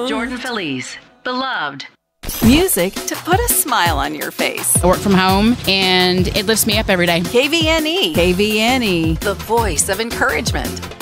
Jordan Feliz, Beloved. Music to put a smile on your face. I work from home, and it lifts me up every day. KVNE. KVNE, the voice of encouragement.